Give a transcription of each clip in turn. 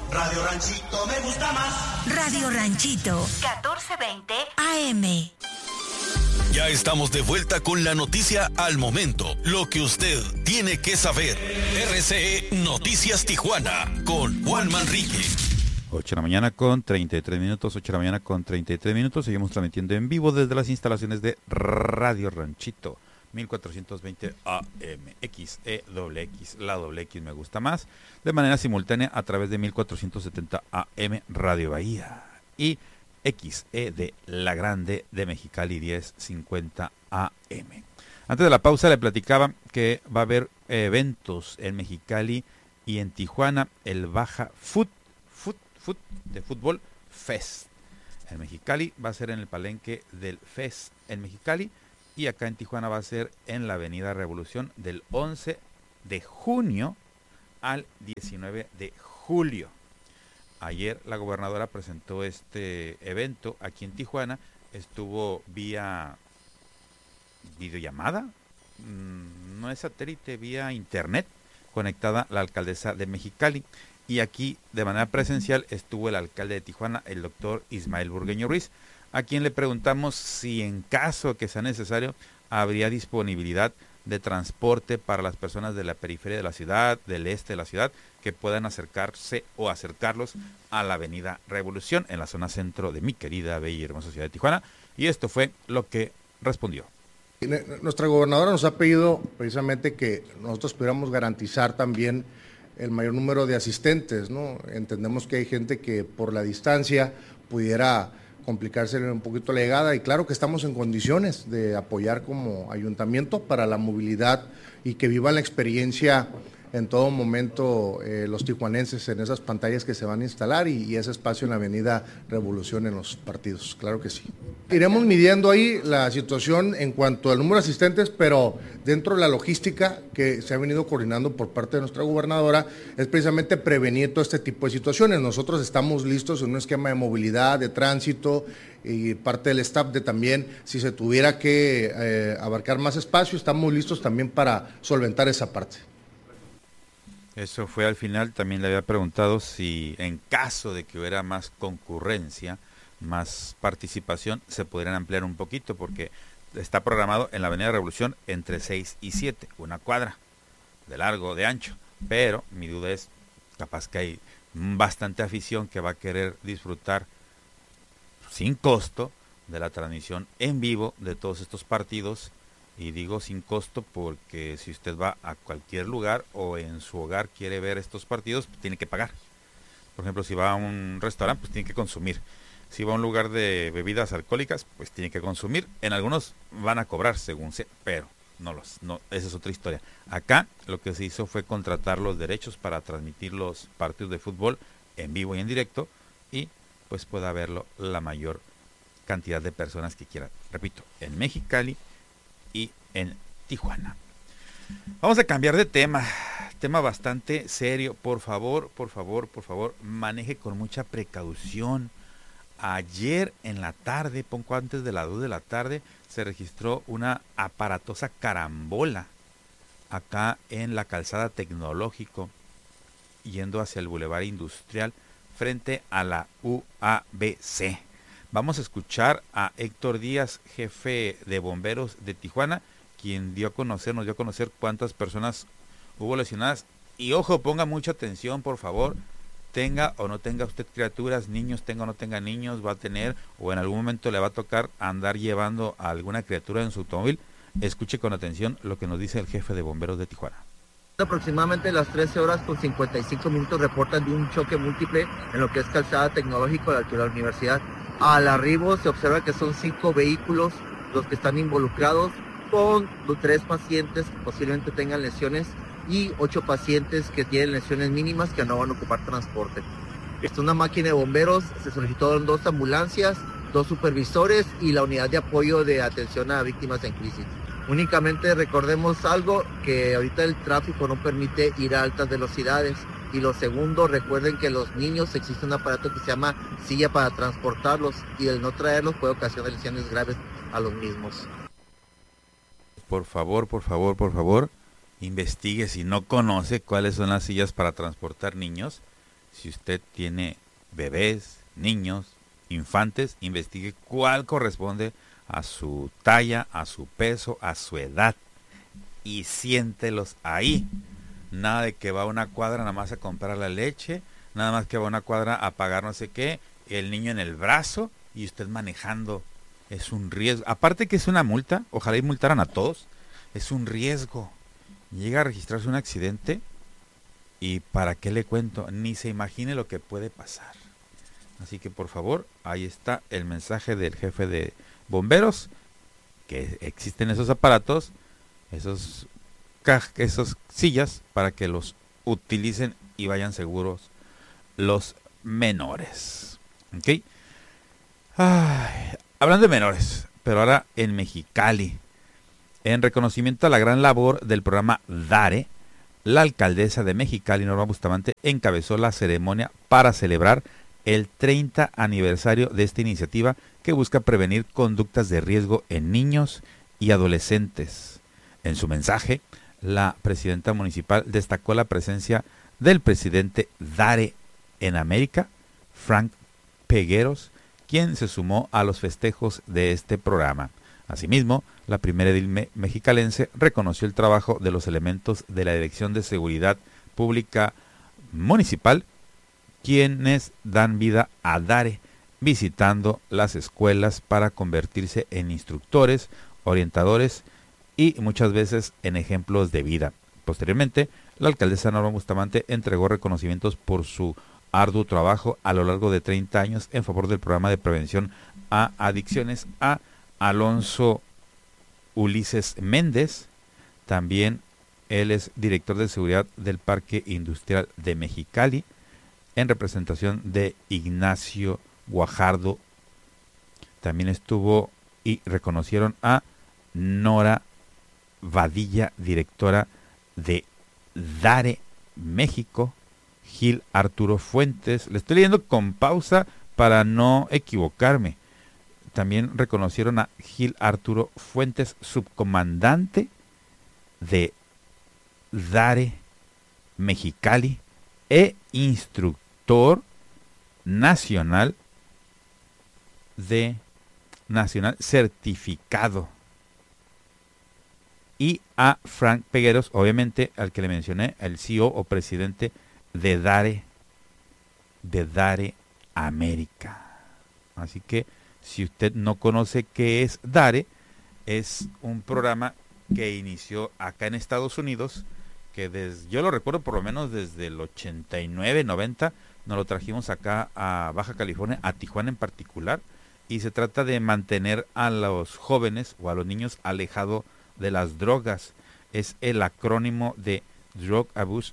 Radio Ranchito me gusta más. Radio Ranchito, 1420 AM. Ya estamos de vuelta con la noticia al momento. Lo que usted tiene que saber. RCE Noticias Tijuana con Juan Manrique. 8 de la mañana con 33 minutos, 8 de la mañana con 33 minutos. Seguimos transmitiendo en vivo desde las instalaciones de Radio Ranchito. 1420 AM, XEXX, la doble X me gusta más, de manera simultánea a través de 1470 AM Radio Bahía y XE de La Grande de Mexicali 1050 AM. Antes de la pausa le platicaba que va a haber eventos en Mexicali y en Tijuana, el Baja Foot de Fútbol Fest. En Mexicali va a ser en el palenque del Fest en Mexicali. Y acá en Tijuana va a ser en la Avenida Revolución del 11 de junio al 19 de julio. Ayer la gobernadora presentó este evento aquí en Tijuana. Estuvo vía videollamada, no es satélite, vía internet, conectada la alcaldesa de Mexicali. Y aquí de manera presencial estuvo el alcalde de Tijuana, el doctor Ismael Burgueño Ruiz, a quien le preguntamos si en caso que sea necesario habría disponibilidad de transporte para las personas de la periferia de la ciudad, del este de la ciudad, que puedan acercarse o acercarlos a la Avenida Revolución en la zona centro de mi querida, bella y hermosa ciudad de Tijuana. Y esto fue lo que respondió. Nuestra gobernadora nos ha pedido precisamente que nosotros pudiéramos garantizar también el mayor número de asistentes, ¿no? Entendemos que hay gente que por la distancia pudiera complicarse un poquito la llegada y claro que estamos en condiciones de apoyar como ayuntamiento para la movilidad y que vivan la experiencia en todo momento los tijuanenses en esas pantallas que se van a instalar y ese espacio en la Avenida Revolución en los partidos, claro que sí. Iremos midiendo ahí la situación en cuanto al número de asistentes, pero dentro de la logística que se ha venido coordinando por parte de nuestra gobernadora es precisamente prevenir todo este tipo de situaciones. Nosotros estamos listos en un esquema de movilidad, de tránsito y parte del staff de también, si se tuviera que abarcar más espacio, estamos listos también para solventar esa parte. Eso fue al final. También le había preguntado si en caso de que hubiera más concurrencia, más participación, se podrían ampliar un poquito, porque está programado en la Avenida Revolución entre 6 y 7, una cuadra de largo, de ancho, pero mi duda es, capaz que hay bastante afición que va a querer disfrutar sin costo de la transmisión en vivo de todos estos partidos. Y digo sin costo porque si usted va a cualquier lugar o en su hogar quiere ver estos partidos, pues tiene que pagar. Por ejemplo, si va a un restaurante, pues tiene que consumir. Si va a un lugar de bebidas alcohólicas, pues tiene que consumir. En algunos van a cobrar según sea, pero no, esa es otra historia. Acá lo que se hizo fue contratar los derechos para transmitir los partidos de fútbol en vivo y en directo y pues pueda verlo la mayor cantidad de personas que quieran. Repito, en Mexicali y en Tijuana. Vamos a cambiar de tema bastante serio. Por favor, maneje con mucha precaución. Ayer en la tarde, poco antes de las 2 de la tarde, se registró una aparatosa carambola acá en la calzada Tecnológico, yendo hacia el Boulevard Industrial, frente a la UABC. Vamos a escuchar a Héctor Díaz, jefe de bomberos de Tijuana, quien nos dio a conocer cuántas personas hubo lesionadas. Y ojo, ponga mucha atención, por favor, tenga o no tenga usted criaturas, niños, tenga o no tenga niños, va a tener o en algún momento le va a tocar andar llevando a alguna criatura en su automóvil. Escuche con atención lo que nos dice el jefe de bomberos de Tijuana. Aproximadamente las 13 horas con 55 minutos reportan de un choque múltiple en lo que es calzada Tecnológico a la altura de la universidad. Al arribo se observa que son 5 vehículos los que están involucrados, con 3 pacientes que posiblemente tengan lesiones y 8 pacientes que tienen lesiones mínimas que no van a ocupar transporte. Es una máquina de bomberos, se solicitaron 2 ambulancias, 2 supervisores y la unidad de apoyo de atención a víctimas en crisis. Únicamente recordemos algo, que ahorita el tráfico no permite ir a altas velocidades. Y lo segundo, recuerden que los niños existe un aparato que se llama silla para transportarlos y el no traerlos puede ocasionar lesiones graves a los mismos. Por favor, investigue si no conoce cuáles son las sillas para transportar niños. Si usted tiene bebés, niños, infantes, investigue cuál corresponde a su talla, a su peso, a su edad y siéntelos ahí. Nada de que va a una cuadra nada más a comprar la leche, nada más que va a una cuadra a pagar no sé qué, el niño en el brazo y usted manejando. Es un riesgo. Aparte que es una multa, ojalá y multaran a todos, es un riesgo. Llega a registrarse un accidente y ¿para qué le cuento? Ni se imagine lo que puede pasar. Así que por favor, ahí está el mensaje del jefe de bomberos, que existen esos aparatos, esos sillas, para que los utilicen y vayan seguros los menores. ¿Ok? Ay, hablando de menores, pero ahora en Mexicali, en reconocimiento a la gran labor del programa DARE, la alcaldesa de Mexicali, Norma Bustamante, encabezó la ceremonia para celebrar el 30 aniversario de esta iniciativa que busca prevenir conductas de riesgo en niños y adolescentes. En su mensaje, la presidenta municipal destacó la presencia del presidente DARE en América, Frank Pegueros, quien se sumó a los festejos de este programa. Asimismo, la primera edil mexicalense reconoció el trabajo de los elementos de la Dirección de Seguridad Pública Municipal, quienes dan vida a DARE, visitando las escuelas para convertirse en instructores, orientadores y muchas veces en ejemplos de vida. Posteriormente, la alcaldesa Norma Bustamante entregó reconocimientos por su arduo trabajo a lo largo de 30 años en favor del programa de prevención a adicciones a Alonso Ulises Méndez. También él es director de seguridad del Parque Industrial de Mexicali, en representación de Ignacio Guajardo. También estuvo y reconocieron a Nora Vadilla, directora de DARE México, Gil Arturo Fuentes. Le estoy leyendo con pausa para no equivocarme. También reconocieron a Gil Arturo Fuentes, subcomandante de DARE Mexicali e instructor nacional certificado. Y a Frank Pegueros, obviamente, al que le mencioné, el CEO o presidente de DARE América. Así que si usted no conoce qué es DARE, es un programa que inició acá en Estados Unidos, que yo lo recuerdo por lo menos desde el 89, 90, nos lo trajimos acá a Baja California, a Tijuana en particular, y se trata de mantener a los jóvenes o a los niños alejados de las drogas. Es el acrónimo de Drug Abuse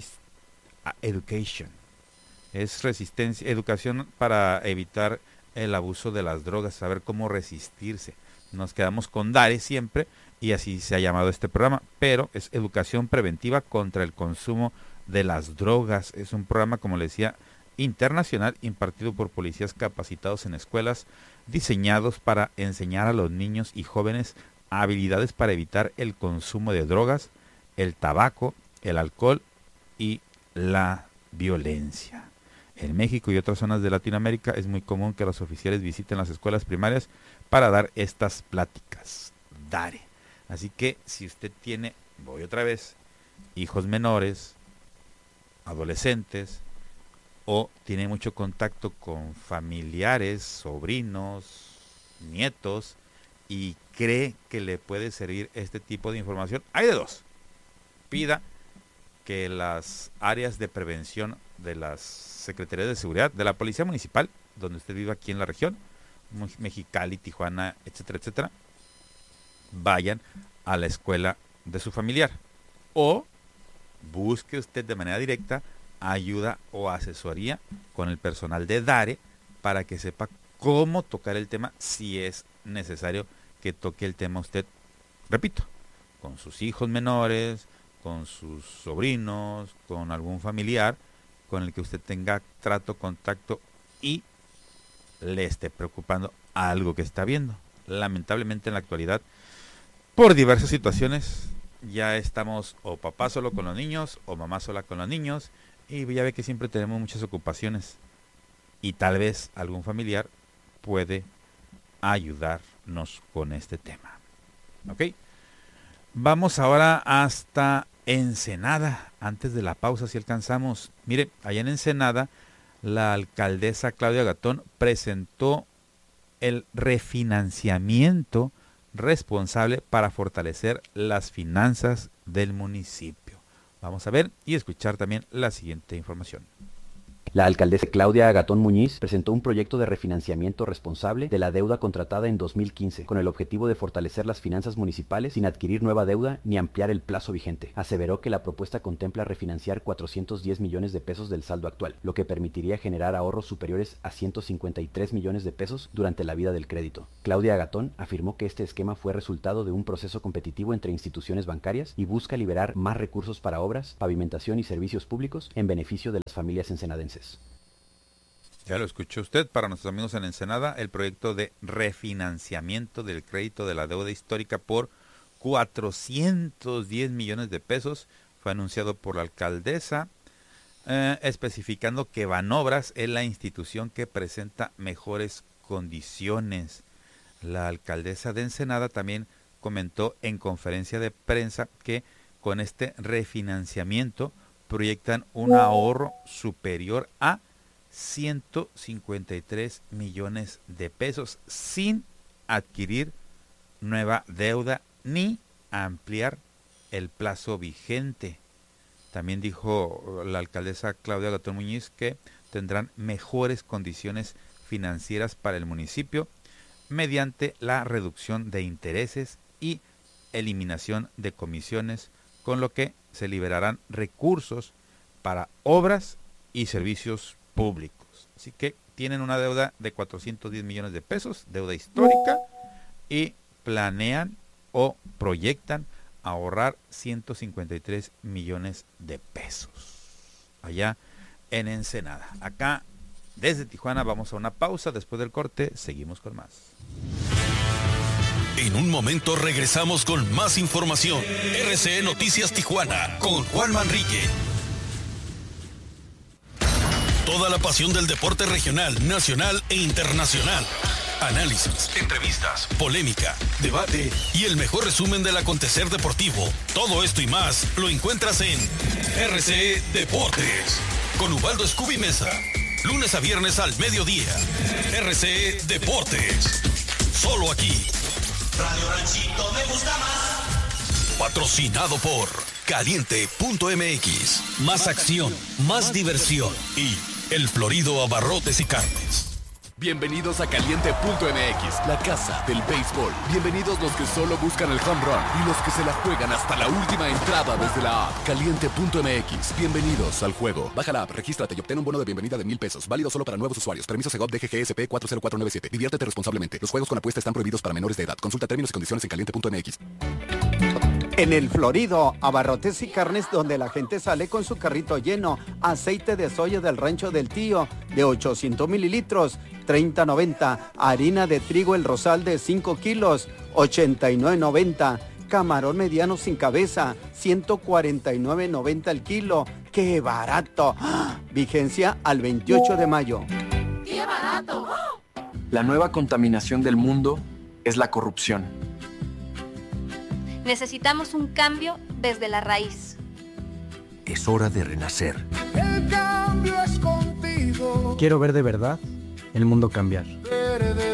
Education. Es educación para evitar el abuso de las drogas, saber cómo resistirse. Nos quedamos con DARE siempre y así se ha llamado este programa, pero es educación preventiva contra el consumo de las drogas. Es un programa, como le decía, internacional, impartido por policías capacitados en escuelas, diseñados para enseñar a los niños y jóvenes habilidades para evitar el consumo de drogas, el tabaco, el alcohol y la violencia. En México y otras zonas de Latinoamérica es muy común que los oficiales visiten las escuelas primarias para dar estas pláticas. DARE. Así que si usted tiene, voy otra vez, hijos menores, adolescentes, o tiene mucho contacto con familiares, sobrinos, nietos, y cree que le puede servir este tipo de información, hay de dos. Pida que las áreas de prevención de las Secretarías de Seguridad, de la Policía Municipal, donde usted vive aquí en la región, Mexicali, Tijuana, etcétera, etcétera, vayan a la escuela de su familiar. O busque usted de manera directa ayuda o asesoría con el personal de DARE para que sepa cómo tocar el tema si es necesario que toque el tema usted, repito, con sus hijos menores, con sus sobrinos, con algún familiar con el que usted tenga trato, contacto y le esté preocupando algo que está viendo. Lamentablemente en la actualidad, por diversas situaciones, ya estamos o papá solo con los niños o mamá sola con los niños Y ya ve que siempre tenemos muchas ocupaciones y tal vez algún familiar puede ayudarnos con este tema. ¿Ok? Vamos ahora hasta Ensenada. Antes de la pausa, si alcanzamos. Mire, allá en Ensenada, la alcaldesa Claudia Gatón presentó el refinanciamiento responsable para fortalecer las finanzas del municipio. Vamos a ver y escuchar también la siguiente información. La alcaldesa Claudia Gatón Muñiz presentó un proyecto de refinanciamiento responsable de la deuda contratada en 2015, con el objetivo de fortalecer las finanzas municipales sin adquirir nueva deuda ni ampliar el plazo vigente. Aseveró que la propuesta contempla refinanciar 410 millones de pesos del saldo actual, lo que permitiría generar ahorros superiores a 153 millones de pesos durante la vida del crédito. Claudia Gatón afirmó que este esquema fue resultado de un proceso competitivo entre instituciones bancarias y busca liberar más recursos para obras, pavimentación y servicios públicos en beneficio de las familias ensenadenses. Ya lo escuchó usted. Para nuestros amigos en Ensenada, el proyecto de refinanciamiento del crédito de la deuda histórica por 410 millones de pesos fue anunciado por la alcaldesa, especificando que Banobras es la institución que presenta mejores condiciones. La alcaldesa de Ensenada también comentó en conferencia de prensa que con este refinanciamiento proyectan un ahorro superior a 153 millones de pesos sin adquirir nueva deuda ni ampliar el plazo vigente. También dijo la alcaldesa Claudia Gatón Muñiz que tendrán mejores condiciones financieras para el municipio mediante la reducción de intereses y eliminación de comisiones, con lo que se liberarán recursos para obras y servicios públicos. Así que tienen una deuda de 410 millones de pesos, deuda histórica, y planean o proyectan ahorrar 153 millones de pesos allá en Ensenada. Acá desde Tijuana vamos a una pausa. Después del corte seguimos con más. En un momento regresamos con más información. RCE Noticias Tijuana con Juan Manrique. Toda la pasión del deporte regional, nacional e internacional. Análisis, entrevistas, polémica, debate y el mejor resumen del acontecer deportivo. Todo esto y más lo encuentras en RCE Deportes con Ubaldo Scooby Mesa. Lunes a viernes al mediodía. RCE Deportes. Solo aquí. Radio Ranchito me gusta más. Patrocinado por Caliente.mx. Más acción, más diversión y El Florido Abarrotes y Carnes. Bienvenidos a Caliente.mx, la casa del béisbol. Bienvenidos los que solo buscan el home run y los que se la juegan hasta la última entrada desde la app. Caliente.mx, bienvenidos al juego. Baja la app, regístrate y obtén un bono de bienvenida de 1,000 pesos. Válido solo para nuevos usuarios. Permiso Segov DGGSP 40497. Diviértete responsablemente. Los juegos con apuesta están prohibidos para menores de edad. Consulta términos y condiciones en Caliente.mx. En El Florido, Abarrotes y Carnes, donde la gente sale con su carrito lleno. Aceite de soya del Rancho del Tío de 800 mililitros, 30.90. Harina de trigo El Rosal de 5 kilos, 89.90. Camarón mediano sin cabeza, 149.90 el kilo. ¡Qué barato! ¡Ah! Vigencia al 28 de mayo. ¡Qué barato! La nueva contaminación del mundo es la corrupción. Necesitamos un cambio desde la raíz. Es hora de renacer. El cambio es contigo. Quiero ver de verdad el mundo cambiar.